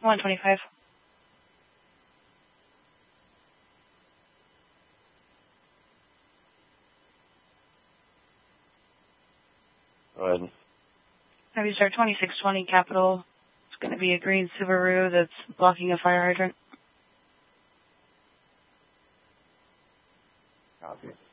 125. Go ahead. Heavy Star 2620 Capital. It's going to be a green Subaru that's blocking a fire hydrant. Copy.